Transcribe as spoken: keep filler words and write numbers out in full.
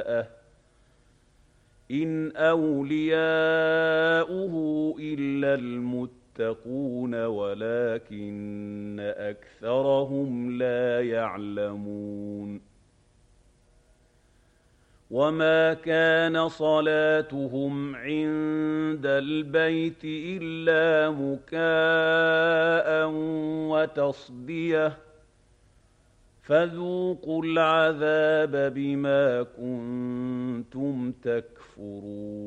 أولياءه إن أولياؤه إلا المتقون ولكن أكثرهم لا يعلمون وما كان صلاتهم عند البيت إلا مكاء وتصديه فذوقوا العذاب بما كنتم تكفرون